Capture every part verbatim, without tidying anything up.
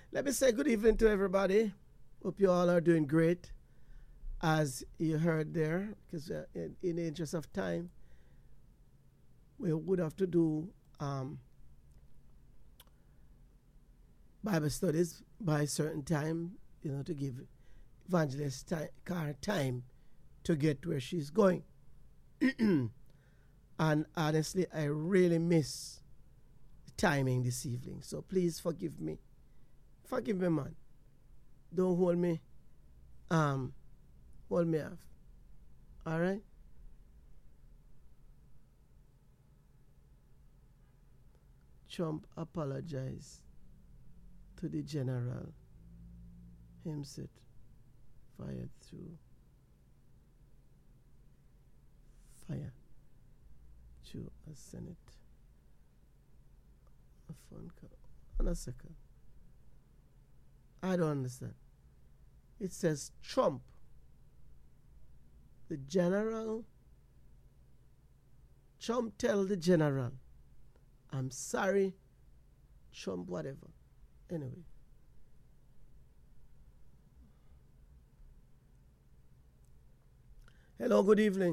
Let me say good evening to everybody. Hope you all are doing great. As you heard there, because uh, in, in the interest of time, we would have to do um, Bible studies by a certain time, you know, to give Evangelist time, time to get where she's going. And honestly, I really miss the timing this evening. So please forgive me. Forgive me, man. Don't hold me. Um, hold me off. All right? Trump apologized to the general. Him said, fired through. Fire. Through a Senate. A phone call. On a second. I don't understand. It says Trump, the general. Trump tell the general, I'm sorry, Trump whatever. Anyway. Hello, good evening.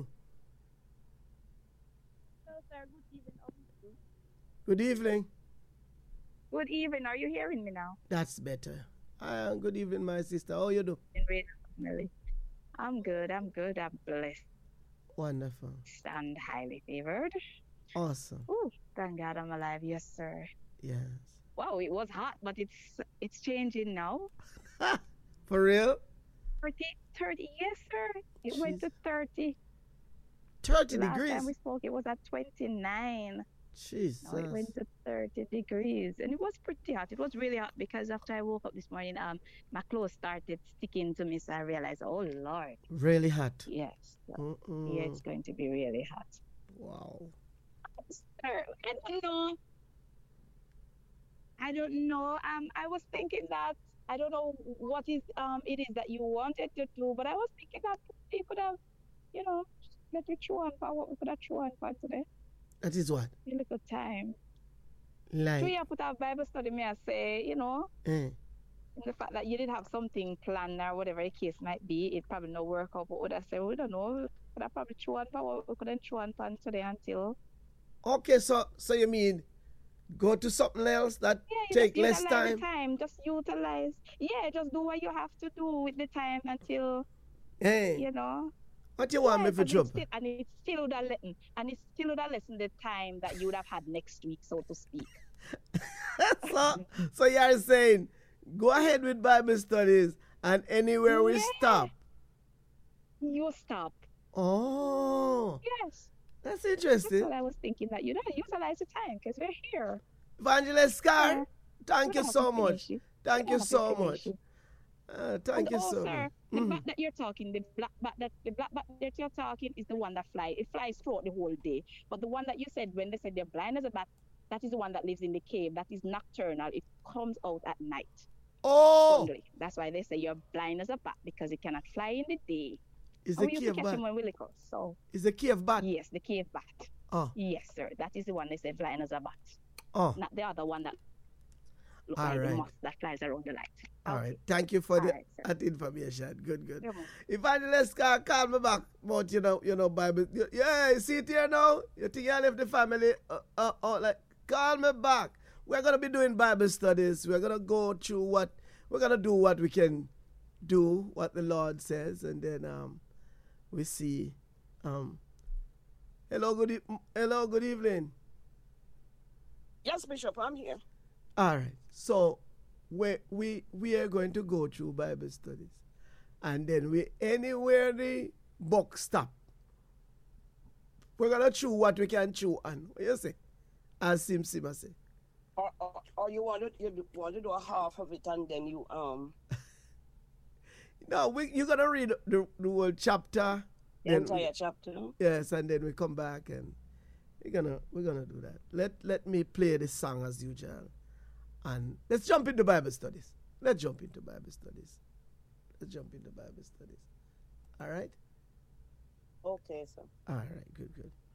Hello, sir. Good evening. Good evening. Good evening. Are you hearing me now? That's better. Uh, good evening, my sister. How you do? I'm good. I'm good. I'm blessed. Wonderful. And highly favored. Awesome. Oh, thank God I'm alive. Yes, sir. Yes. Wow, it was hot, but it's it's changing now. For real? thirty, thirty, yes, sir. It Jeez. went to thirty. thirty Last degrees? time we spoke, it was at twenty-nine. Jesus. Now it went to thirty degrees. And it was pretty hot. It was really hot because after I woke up this morning, um, my clothes started sticking to me. So I realized, oh, Lord. Really hot? Yes. So, yeah, it's going to be really hot. Wow. Sir, I don't know. I don't know. Um, I was thinking that, I don't know what is um it is that you wanted to do, but I was thinking that you could have, you know, let me chew on for what we could have chew on for today. That is what? A little time. Like. So you put a Bible study, may I say, you know, eh. the fact that you did have something planned or whatever the case might be, it probably no work out. But would I say, we don't know, could I probably chew on for what we couldn't chew on for today until. Okay, so so you mean go to something else that yeah, take less time? The time? Just utilize. Yeah, just do what you have to do with the time until, hey. you know. What you want yeah, me to jump? Still, and it's still would have lesson, and it's still would have lesson the time that you would have had next week, so to speak. so, so you're saying, go ahead with Bible studies, and anywhere we yeah. stop, you stop. Oh, yes, that's interesting. That's what I was thinking, that you don't utilize the time because we're here. Evangelist Scar, yeah. thank you so much. Thank you so much. Uh, thank and you oh, so sir, much. The mm. bat that you're talking, the black bat that the black bat that you're talking is the one that flies. It flies throughout the whole day. But the one that you said when they said they're blind as a bat, that is the one that lives in the cave. That is nocturnal. It comes out at night. Oh, only. That's why they say you're blind as a bat, because it cannot fly in the day. Is the we used to catch bat? Him when we little. So is the cave bat? Yes, the cave bat. Oh, yes, sir. That is the one they say blind as a bat. Oh, not the other one that. Look All like right. the moth that flies around the light. All okay. right. Thank you for the, right, that information. Good, good. Yeah, Evangelist, call, call me back about, you know, you know, Bible. Yeah, you see it here now? You think I left the family? Uh, uh, uh, like, call me back. We're going to be doing Bible studies. We're going to go through what, we're going to do what we can do, what the Lord says, and then um, we see. Um, hello, good, e- hello, good evening. Yes, Bishop, I'm here. All right. So we we we are going to go through Bible studies, and then we anywhere the book stop, we're gonna chew what we can chew on. What you say? As Sim Sima say. Or, or, or you want to you want to do a half of it and then you um. No, we you're gonna read the the whole chapter. The entire we, chapter. Yes, and then we come back and we're gonna we're gonna do that. Let let me play the song as usual. And let's jump into Bible studies. Let's jump into Bible studies. Let's jump into Bible studies. All right? Okay, sir. All right, good, good.